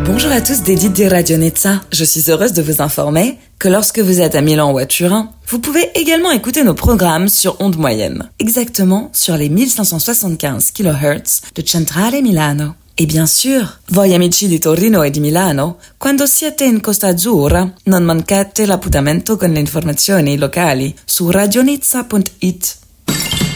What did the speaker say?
Bonjour à tous, Dédite de Radio Nizza. Je suis heureuse de vous informer que lorsque vous êtes à Milan ou à Turin, vous pouvez également écouter nos programmes sur onde moyenne, exactement sur les 1575 kHz de Centrale Milano. E bien sûr, voi amici di Torino e di Milano, quando siete in Costa Azzurra, non mancate l'appuntamento con le informazioni locali su radionizza.it.